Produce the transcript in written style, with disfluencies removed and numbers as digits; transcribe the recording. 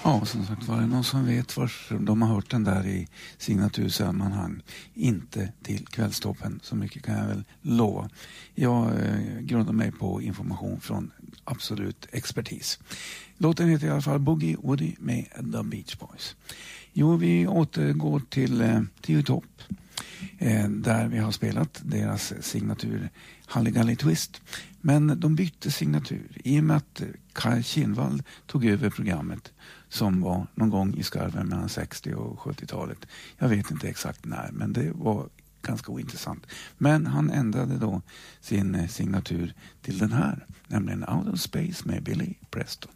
Ja, som sagt, var det någon som vet var de har hört den där i signatursammanhang? Inte till Kvällstoppen, så mycket kan jag väl lova. Jag grundar mig på information från absolut expertis. Låten heter i alla fall Boogie Woody med The Beach Boys. Jo, vi återgår till Tio Topp. Där vi har spelat deras signatur Halligalli Twist. Men de bytte signatur i och med att Kaj Kinnvall tog över programmet som var någon gång i skarven mellan 60- och 70-talet. Jag vet inte exakt när, men det var ganska ointressant. Men han ändrade då sin signatur till den här, nämligen Out of Space med Billy Preston.